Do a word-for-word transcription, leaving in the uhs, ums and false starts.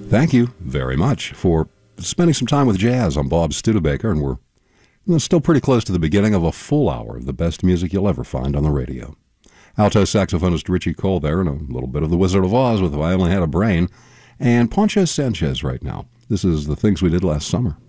Thank you very much for spending some time with jazz. I'm Bob Studebaker, and we're you know, still pretty close to the beginning of a full hour of the best music you'll ever find on the radio. Alto saxophonist Richie Cole there, and a little bit of The Wizard of Oz with If I Only Had a Brain, and Poncho Sanchez right now. This is The Things We Did Last Summer.